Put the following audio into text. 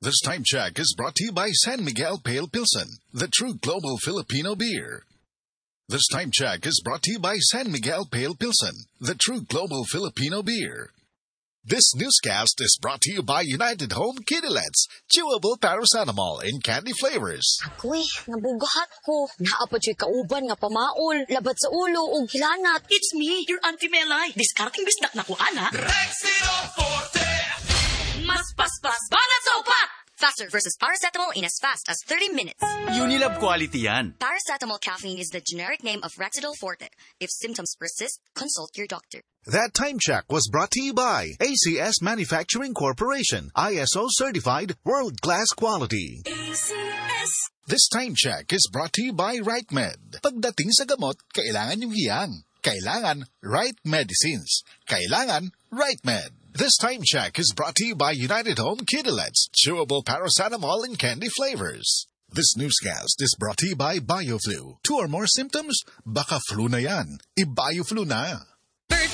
This time check is brought to you by San Miguel Pale Pilsen, the true global Filipino beer. This time check is brought to you by San Miguel Pale Pilsen, the true global Filipino beer. This newscast is brought to you by United Home Kitty-Lets, chewable paracetamol in candy flavors. Ako'y, nabugahat ko. Naapad siya kauban nga pamaol, labat sa ulo o gilanat. It's me, your Auntie Melay. Diskarting bisdak na ko, ana. Rexino Forte! Mas paspas, banat sa upat! Faster versus paracetamol in as fast as 30 minutes. Unilab quality yan. Paracetamol caffeine is the generic name of Rexidol Forte. If symptoms persist, consult your doctor. That time check was brought to you by ACS Manufacturing Corporation, ISO certified world-class quality. ACS. This time check is brought to you by RightMed. Pagdating sa gamot, kailangan yung hiyang. Kailangan Right Medicines. Kailangan RightMed. This time check is brought to you by United Home Kitty-Lets, chewable paracetamol in candy flavors. This newscast is brought to you by BioFlu. 2 or more symptoms? Baka flu na yan. I-BioFlu na.